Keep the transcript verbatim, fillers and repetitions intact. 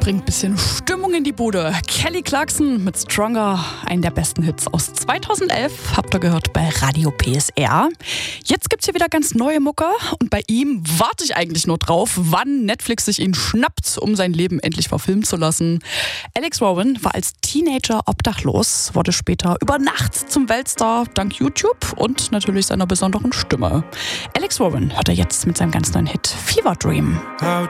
bringt ein bisschen Stimmung in die Bude. Kelly Clarkson mit Stronger, einen der besten Hits aus zweitausendelf, habt ihr gehört bei Radio P S R. Jetzt gibt's hier wieder ganz neue Mucke und bei ihm warte ich eigentlich nur drauf, wann Netflix sich ihn schnappt, um sein Leben endlich verfilmen zu lassen. Alex Warren war als Teenager obdachlos, wurde später über Nacht zum Weltstar dank YouTube und natürlich seiner besonderen Stimme. Alex Warren hört er jetzt mit seinem ganz neuen Hit Fever Dream. How